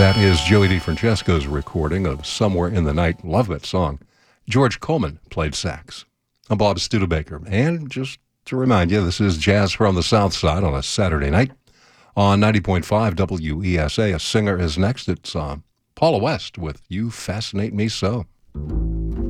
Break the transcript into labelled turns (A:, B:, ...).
A: That is Joey DeFrancesco's recording of Somewhere in the Night. Love that song. George Coleman played sax. I'm Bob Studebaker, and just to remind you, this is Jazz from the South Side on a Saturday night on 90.5 WESA. A singer is next. It's Paula West with You Fascinate Me So.